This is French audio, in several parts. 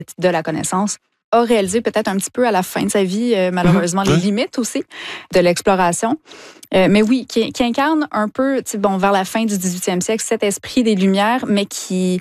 de la connaissance, a réalisé peut-être un petit peu à la fin de sa vie, malheureusement, les limites aussi de l'exploration. Mais oui, qui incarne un peu, vers la fin du 18e siècle, cet esprit des Lumières, mais qui,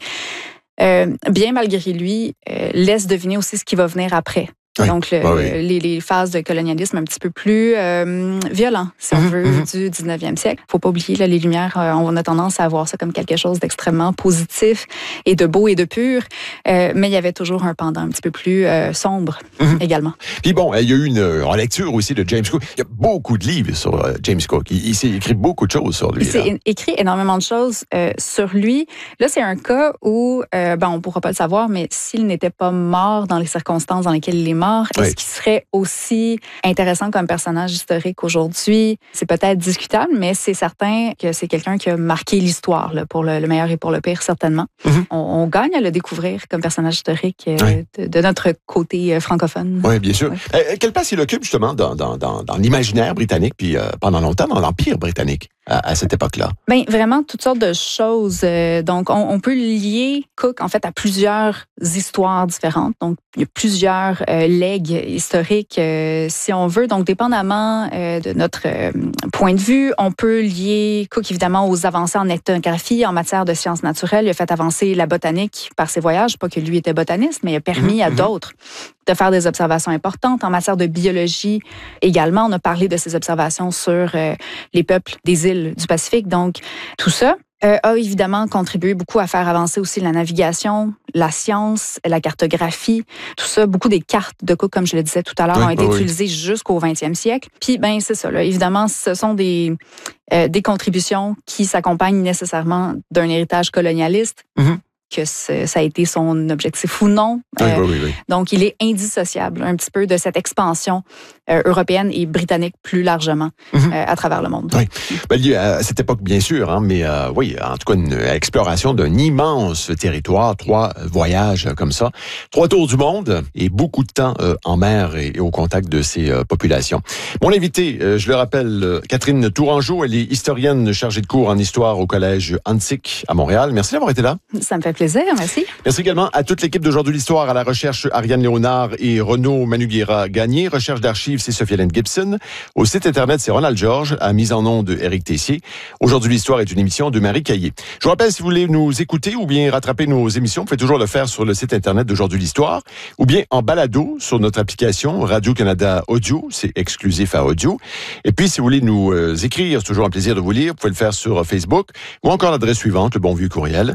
bien malgré lui, laisse deviner aussi ce qui va venir après. Oui. Donc, les phases de colonialisme un petit peu plus violents, si on veut, du 19e siècle. Faut pas oublier, là, les Lumières, on a tendance à voir ça comme quelque chose d'extrêmement positif et de beau et de pur, mais il y avait toujours un pendant un petit peu plus sombre également. Puis bon, il y a eu une relecture aussi de James Cook. Il y a beaucoup de livres sur James Cook. Il s'est écrit beaucoup de choses sur lui. Il s'est écrit énormément de choses sur lui. Là, c'est un cas où, on ne pourra pas le savoir, mais s'il n'était pas mort dans les circonstances dans lesquelles il est mort, est-ce qu'il serait aussi intéressant comme personnage historique aujourd'hui? C'est peut-être discutable, mais c'est certain que c'est quelqu'un qui a marqué l'histoire, là, pour le meilleur et pour le pire, certainement. On gagne à le découvrir comme personnage historique de notre côté francophone. Oui, bien sûr. Quelle place il occupe justement dans l'imaginaire britannique, puis pendant longtemps dans l'Empire britannique à cette époque-là? Bien, vraiment, toutes sortes de choses. Donc, on peut lier Cook, en fait, à plusieurs histoires différentes. Donc, il y a plusieurs legs historiques, si on veut. Donc, dépendamment de notre point de vue, on peut lier Cook, évidemment, aux avancées en ethnographie, en matière de sciences naturelles. Il a fait avancer la botanique par ses voyages. Pas que lui était botaniste, mais il a permis à d'autres de faire des observations importantes. En matière de biologie également, on a parlé de ses observations sur les peuples des îles du Pacifique. Donc, tout ça a évidemment contribué beaucoup à faire avancer aussi la navigation, la science, la cartographie, tout ça. Beaucoup des cartes de Cook, comme je le disais tout à l'heure, ont été utilisées jusqu'au 20e siècle. Puis, c'est ça, là. Évidemment, ce sont des contributions qui s'accompagnent nécessairement d'un héritage colonialiste. Que ça a été son objectif ou non. Donc, il est indissociable un petit peu de cette expansion européenne et britannique plus largement à travers le monde. Oui, lié à cette époque, bien sûr, mais en tout cas, une exploration d'un immense territoire, 3 voyages comme ça, 3 tours du monde et beaucoup de temps en mer et au contact de ces populations. Mon invité, je le rappelle, Catherine Tourangeau, elle est historienne chargée de cours en histoire au Collège Antique à Montréal. Merci d'avoir été là. Ça me fait plaisir, merci. Merci également à toute l'équipe d'Aujourd'hui l'Histoire, à la recherche Ariane Léonard et Renaud Manuguera-Gagné, recherche d'archives c'est Sophie Hélène Gibson, au site internet c'est Ronald Georges, à mise en onde de Éric Tessier. Aujourd'hui l'Histoire est une émission de Marie Caillé. Je vous rappelle, si vous voulez nous écouter ou bien rattraper nos émissions, vous pouvez toujours le faire sur le site internet d'Aujourd'hui l'Histoire ou bien en balado sur notre application Radio-Canada Audio, c'est exclusif à audio. Et puis si vous voulez nous écrire, c'est toujours un plaisir de vous lire, vous pouvez le faire sur Facebook ou encore l'adresse suivante, le bon vieux courriel,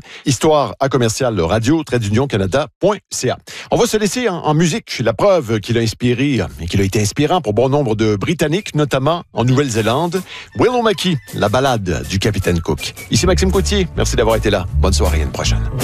histoire@radio-canada.ca. On va se laisser en musique, la preuve qu'il a inspiré et qu'il a été inspirant pour bon nombre de Britanniques, notamment en Nouvelle-Zélande. Will O'Mackie, la ballade du capitaine Cook. Ici Maxime Coutier, merci d'avoir été là. Bonne soirée, à une prochaine.